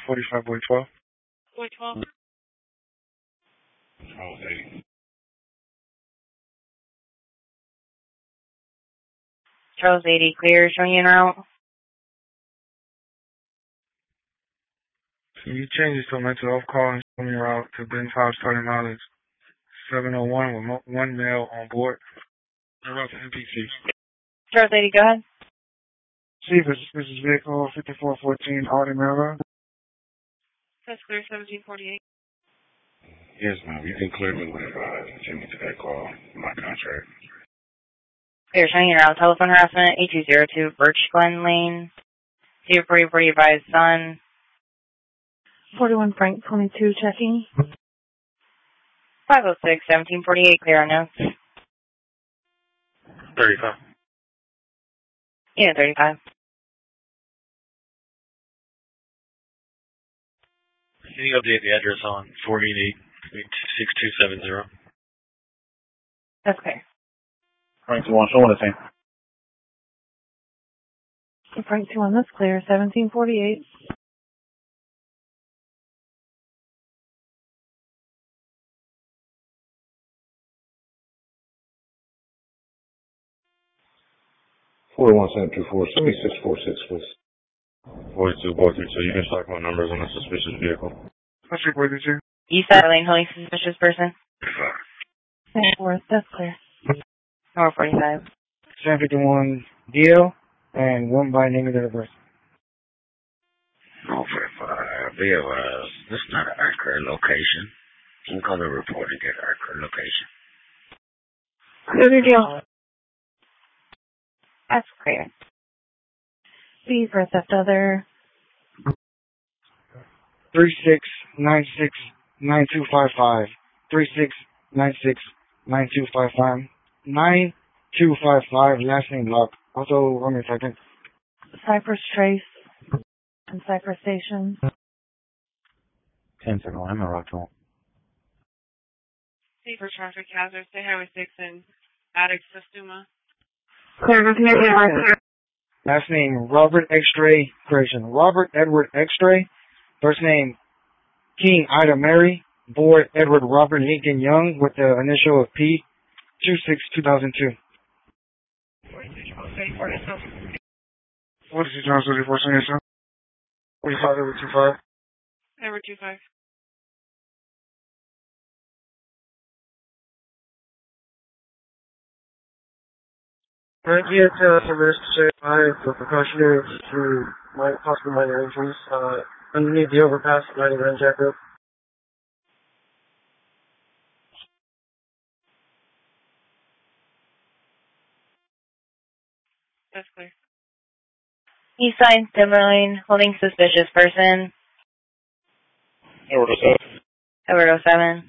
45 boy 12. Boy 12. Charles 80. Charles 80, clear, showing you en route. Can you change it to a mental health call and show me route to Ben House starting mileage 701 with one male on board? En route to NPC. Charles 80, go ahead. Chief, this is vehicle 5414 Audi Railroad. That's clear, 1748. Yes, ma'am. You can clear me with Jimmy to that call. My contract. Clear, showing you en route. Telephone harassment, 8202 Birch Glen Lane. 240 advised son. 41 Frank 22 checking. 506, 1748, clear on notes. 35. Yeah, 35. Can you update the address on 488-6270? That's clear. Frank 21, show the same. Frank 21, that's clear. 1748. Send me 646, please. 42, so you can check my numbers on a suspicious vehicle. What's your boy, did you? East side lane holding suspicious person. 4, that's clear. North 45. 751 Dio and one by name of the person. No, 45. Be advised, this is not an accurate location. You can call the report and get accurate location. Clear deal. That's clear. B for theft other. 36969255. 36969255. 9255. Last name block. Also, hold me a second. Cypress Trace and Cypress Station. 10-7, I'm a Rockville. Safer traffic hazard, stay Highway 6 and Attic Sestuma. Clear, Last name Robert X-Ray Grayson. Robert Edward X-Ray. First name King Ida Mary. Board Edward Robert Lincoln Young with the initial of P. 26-2002. What is your John 34 Senior? 45 over 25. Number 25. Thank you for this to say hi for precautionary to possible minor injuries. Underneath the overpass, 90 Grand Jack Road. That's clear. East side timber lane holding suspicious person. Edward 07. Edward 07.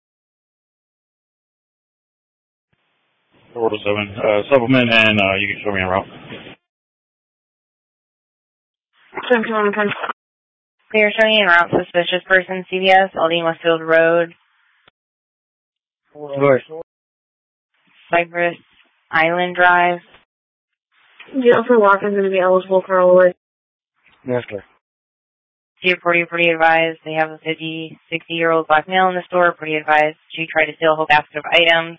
Edward 07. Supplement, and you can show me en route. 71 Clear, showing you en route. Suspicious person, CVS, Aldine Westfield Road. Good. Cypress Island Drive. Jennifer Walker is going to be eligible for all the way. Yes, sir. 240 pretty advised. They have a 60-year-old black male in the store. Pretty advised. She tried to steal a whole basket of items.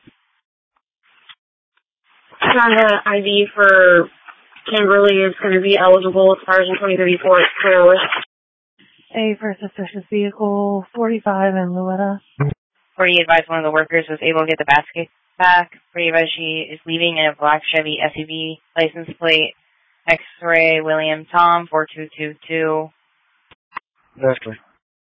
Honda ID for Kimberly is going to be eligible. Expires in 2034. It's clear. A for suspicious vehicle, 45 in Louetta. Pretty advised one of the workers was able to get the basket back. Pretty advised she is leaving in a black Chevy SUV. License plate X-ray William Tom 4222. That's clear.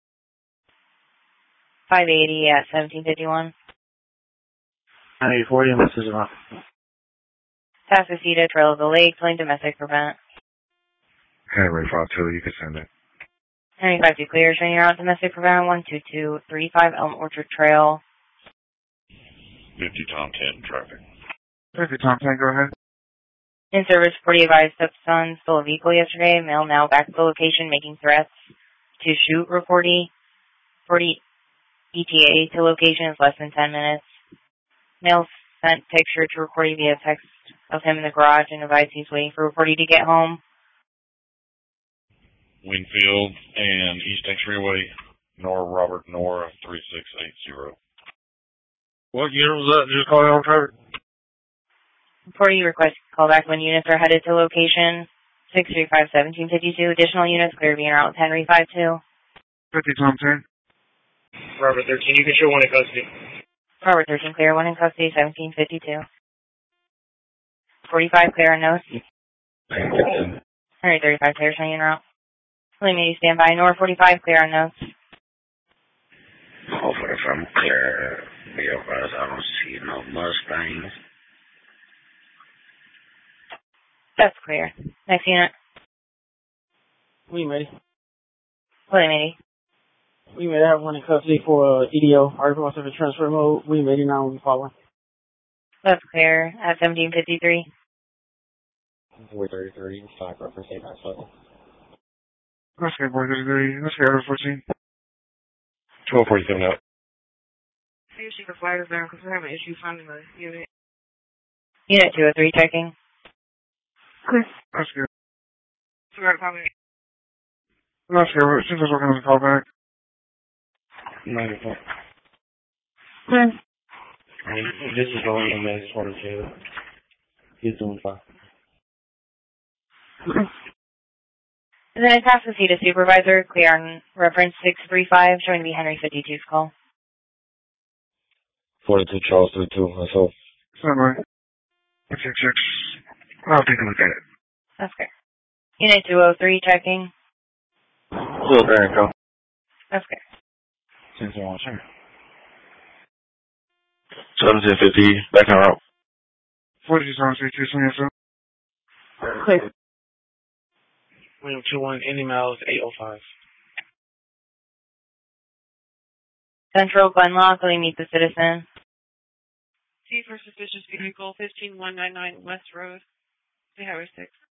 580 at 1751. 9040, and this is enough. Tascasita, Trail of the Lake, plain domestic prevent. Henry 52, you can send it. 95 clear, showing you're on domestic prevent 12235 Elm Orchard Trail. 50 Tom 10 traffic. 50 Tom 10, go ahead. In service, 40 advised stepson stole a vehicle yesterday. Male now back to the location making threats to shoot reportee. 40 ETA to location is less than 10 minutes. Male sent picture to reportee via text of him in the garage and advised he's waiting for reportee to get home. Winfield and East Extremeway, Nora Robert Nora 3680. What unit was that? Just call out traffic. Before you request callback when units are headed to location 635-1752. Additional units clear being route Henry 52. 50 Tom 10. Robert 13, you can show one in custody. Robert 13 clear, one in custody, 1752. 45 clear on nose. Henry 35 clear, showing in route. William 80 stand by. Nor 45 clear on nose. Hopefully if I'm clear, because I don't see no Mustangs. That's clear. Next unit. William 80. William 80. William 80, I have one in custody for EDO, article of transfer mode. William 80 now will be following. That's clear at 1753. 433, stock reference 897. Let's get boy 33. Let's get over 14. 1247 out. I usually the flag is down because we're having issues finding the unit. Unit 203 checking. Okay. That's good. So we're probably That's good. As soon as we're going to call back. 94. Okay. This is going on, I just wanted to. He's doing fine. And then I pass the seat to supervisor, clear on reference 635, showing to be Henry 52's call. 42 Charles 32, myself. Stand by. 666. I'll take a look at it. That's clear. Unit 203 checking. Still there, go. That's clear. 601, sure. 1750, back on route. 42 Tom 62, swing yourself. Clear. William 21, Indy Miles 805. Central gun lock, will you meet the citizen? T for suspicious vehicle 15199 West Road, the Highway 6.